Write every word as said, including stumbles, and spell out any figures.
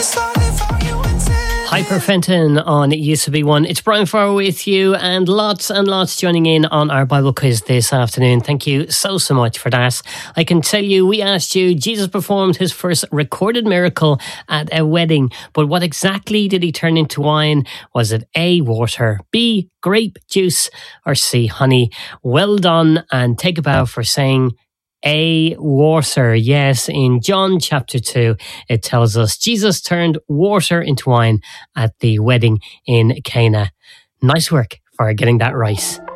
Hyperfenton on U S B one. It's Brian Farr with you, and lots and lots joining in on our Bible quiz this afternoon. Thank you so, so much for that. I can tell you, we asked you, Jesus performed his first recorded miracle at a wedding, but what exactly did he turn into wine? Was it A, water, B, grape juice, or C, honey? Well done, and take a bow for saying A, water. Yes, in John chapter two, it tells us Jesus turned water into wine at the wedding in Cana. Nice work for getting that right.